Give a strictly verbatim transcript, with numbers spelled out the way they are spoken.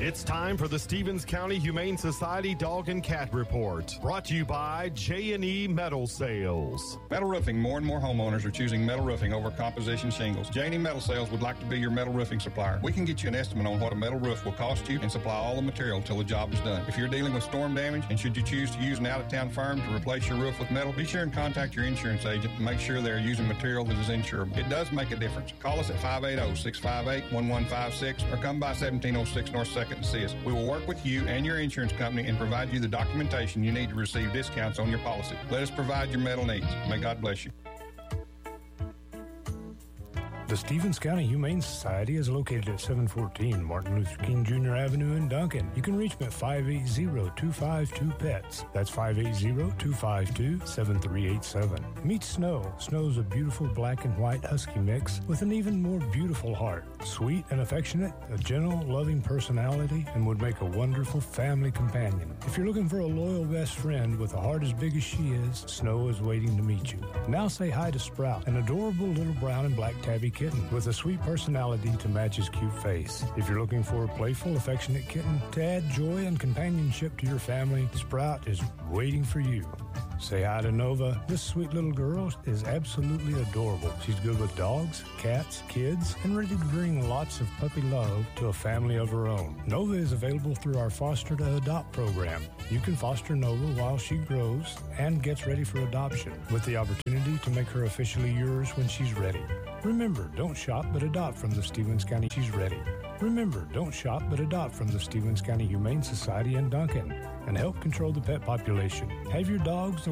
It's time for the Stevens County Humane Society Dog and Cat Report, brought to you by J and E Metal Sales. Metal Roofing. More and more homeowners are choosing metal roofing over composition shingles. J and E Metal Sales would like to be your metal roofing supplier. We can get you an estimate on what a metal roof will cost you and supply all the material until the job is done. If you're dealing with storm damage and should you choose to use an out-of-town firm to replace your roof with metal, be sure and contact your insurance agent and make sure they're using material that is insurable. It does make a difference. Call us at five eight zero, six five eight, one one five six or come by seventeen oh six North second to see us. We will work with you and your insurance company and provide you the documentation you need to receive discounts on your policy. Let us provide your metal needs. May God bless you. The Stevens County Humane Society is located at seven fourteen Martin Luther King Junior Avenue in Duncan. You can reach me at five eight zero, two five two, P E T S. That's five eight zero, two five two, seven three eight seven. Meet Snow. Snow's a beautiful black and white husky mix with an even more beautiful heart. Sweet and affectionate, a gentle, loving personality, and would make a wonderful family companion. If you're looking for a loyal best friend with a heart as big as she is, Snow is waiting to meet you. Now say hi to Sprout, an adorable little brown and black tabby kitten with a sweet personality to match his cute face. If you're looking for a playful, affectionate kitten to add joy and companionship to your family, Sprout is waiting for you. Say hi to Nova. This sweet little girl is absolutely adorable. She's good with dogs, cats, kids, and ready to bring lots of puppy love to a family of her own. Nova is available through our Foster to Adopt program. You can foster Nova while she grows and gets ready for adoption, with the opportunity to make her officially yours when she's ready. Remember, don't shop but adopt from the Stevens County. She's ready. Remember, don't shop but adopt from the Stevens County Humane Society in Duncan and help control the pet population. Have your dogs